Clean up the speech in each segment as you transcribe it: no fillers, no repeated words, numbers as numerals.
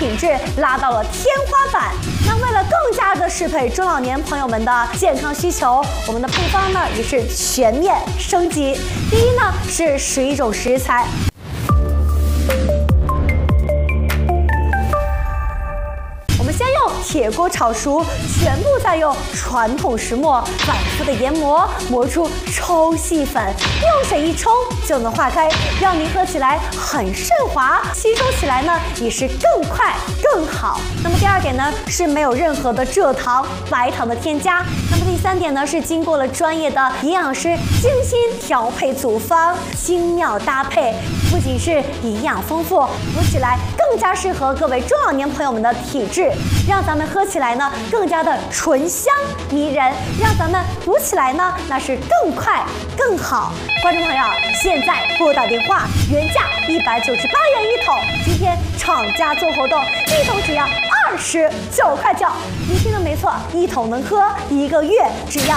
品质拉到了天花板。那为了更加的适配中老年朋友们的健康需求，我们的配方呢也是全面升级。第一呢是11种食材。铁锅炒熟，全部再用传统石磨反复的研磨，磨出抽细粉，用水一冲就能化开，让您喝起来很顺滑，吸收起来呢也是更快更好。那么第二点呢是没有任何的蔗糖、白糖的添加。那么第三点呢是经过了专业的营养师精心调配组方，精妙搭配，不仅是营养丰富，喝起来更加适合各位中老年朋友们的体质，让咱们喝起来呢更加的醇香迷人，让咱们补起来呢那是更快更好。观众朋友，现在拨打电话，原价198元一桶，今天厂家做活动，一桶只要29块9。您听的没错，一桶能喝1个月，只要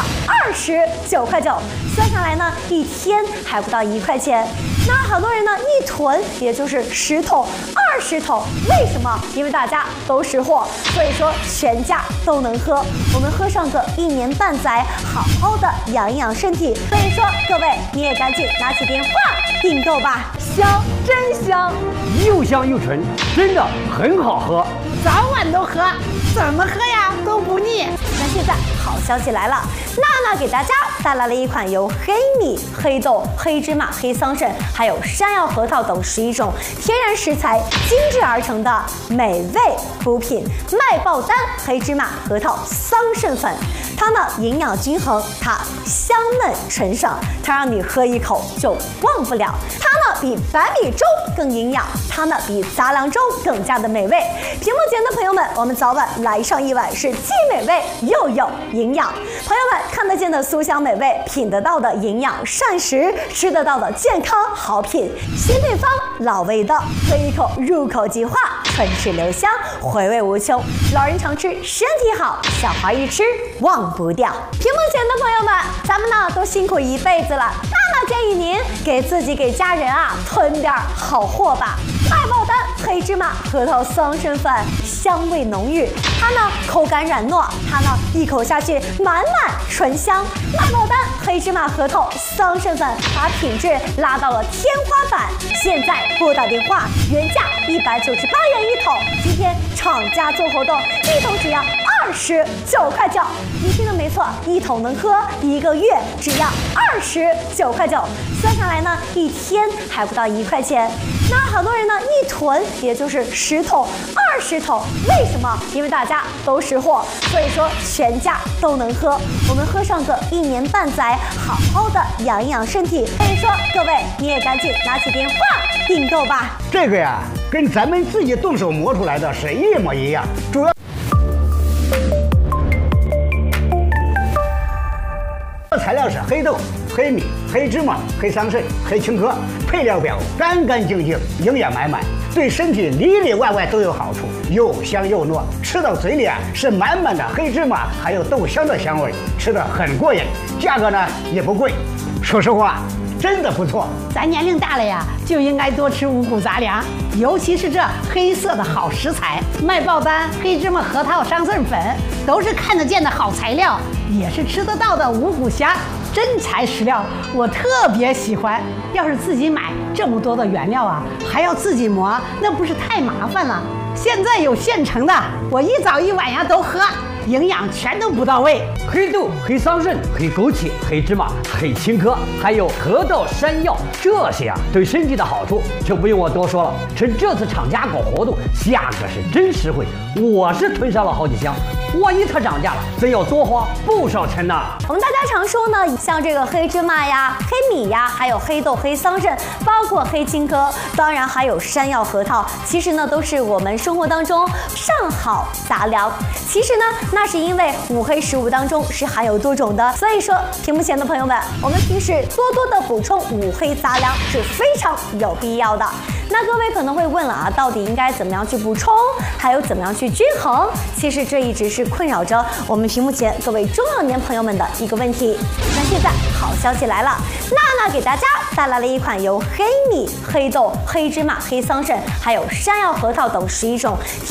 29块9，算下来呢一天还不到1块钱。那好多人呢一囤也就是10桶、20桶，为什么？因为大家都识货，所以说全家都能喝。我们喝上个1年半载，好好的养养身体。所以说各位你也赶紧拿起电话订购吧，香真香， 又香又纯，真的很好喝， 早晚都喝，怎么喝呀都不腻。 那现在好消息来了，娜娜给大家带来了一款由黑米、黑豆、黑芝麻、黑桑葚还有山药、核桃等11种天然食材精制而成的美味补品麦爆丹黑芝麻核桃桑葚粉。它呢营养均衡，它香嫩纯爽，它让你喝一口就忘不了。它呢比白米粥更营养，它呢比杂粮粥更加的美味。屏幕前的朋友们，我们早晚来上一碗是既美味又有营养。朋友们看得见的酥香美味，品得到的营养膳食，吃得到的健康好品，新配方老味道，喝一口入口即化，唇齿留香，回味无穷。老人常吃身体好，小孩一吃忘不掉。屏幕前的朋友们，咱们呢都辛苦一辈子了，那建议您给自己给家人啊囤点好货吧。麦爆丹黑芝麻核桃桑葚粉香味浓郁，它呢口感软糯，它呢一口下去满满醇香。麦爆丹黑芝麻核桃桑葚粉把品质拉到了天花板。现在拨打电话，原价198元一桶，今天厂家做活动，一桶只要29块9。您听的没错，一桶能喝1个月，只要29块9，算下来呢一天还不到1块钱。那好多人呢一囤也就是10桶、20桶，为什么？因为大家都识货，所以说全家都能喝。我们喝上个1年半载，好好的养养身体。所以说各位你也赶紧拿起电话订购吧。 这个呀跟咱们自己动手磨出来的是一模一样，主要材料是黑豆、黑米、黑芝麻、黑桑葚、黑青稞，配料表干干净净，营养满满，对身体里里外外都有好处，又香又糯，吃到嘴里啊是满满的黑芝麻还有豆香的香味，吃得很过瘾，价格呢也不贵，说实话真的不错。 咱年龄大了呀，就应该多吃五谷杂粮，尤其是这黑色的好食材，麦爆丹黑芝麻核桃桑葚粉都是看得见的好材料，也是吃得到的五谷虾，真材实料，我特别喜欢。要是自己买这么多的原料啊，还要自己磨，那不是太麻烦了？现在有现成的，我一早一晚呀都喝，营养全都不到位。 黑豆、黑桑葚、黑枸杞、黑芝麻、黑青稞，还有核桃、山药，这些啊对身体的好处就不用我多说了。趁这次厂家搞活动，价格是真实惠，我是囤上了好几箱。万一它涨价了，真要多花不少钱呢。 我们大家常说呢，像这个黑芝麻呀、黑米呀，还有黑豆、黑桑葚，包括黑青稞，当然还有山药、核桃，其实呢都是我们生活当中上好杂粮。其实呢，那是因为五黑食物当中是含有多种的，所以说屏幕前的朋友们，我们平时多多的补充五黑杂粮是非常有必要的。那各位可能会问了啊，到底应该怎么样去补充，还有怎么样去均衡？其实这一直是困扰着我们屏幕前各位中老年朋友们的一个问题。那现在好消息来了，娜娜给大家带来了一款由黑米、黑豆、黑芝麻、黑桑葚，还有山药、核桃等11种